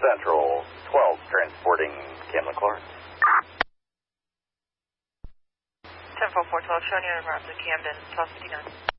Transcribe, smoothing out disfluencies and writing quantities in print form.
Central 12, transporting Camden Clark. 10-4-12, showing you en route to Camden, 1259.